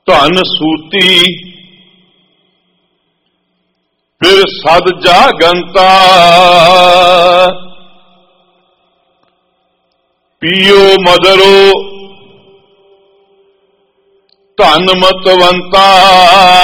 ਧਨ ਸੂਤੀ ਫਿਰ ਸਦ ਜਾਗੰਤਾ, ਪੀਓ ਮਦਰੋ ਧਨ ਮਤਵੰਤਾ,